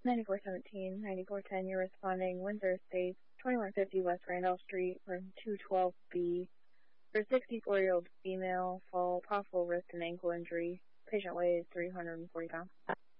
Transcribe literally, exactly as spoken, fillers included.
ninety-four seventeen, ninety-four ten, you're responding Windsor Estates, twenty-one fifty West Randolph Street, room two twelve B, for a sixty-four-year-old female, fall, possible wrist and ankle injury. Patient weighs three hundred forty pounds.